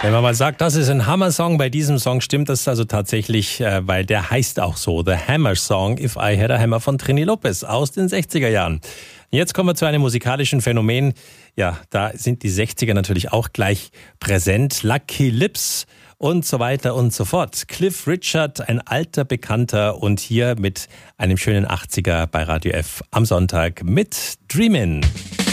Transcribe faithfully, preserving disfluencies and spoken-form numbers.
Wenn man mal sagt, das ist ein Hammer-Song, bei diesem Song stimmt das also tatsächlich, äh, weil der heißt auch so, The Hammer Song, If I Had a Hammer von Trini Lopez aus den sechziger Jahren. Jetzt kommen wir zu einem musikalischen Phänomen. Ja, da sind die sechziger natürlich auch gleich präsent. Lucky Lips und so weiter und so fort. Cliff Richard, ein alter Bekannter und hier mit einem schönen achtziger bei Radio F am Sonntag mit Dreamin'.